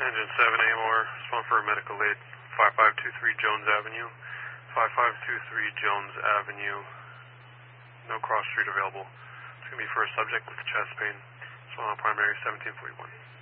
Engine 7 AMOR, respond for a medical aid, 5523 Jones Avenue. 5523 Jones Avenue. No cross street available. It's going to be for a subject with chest pain. So on primary 1741.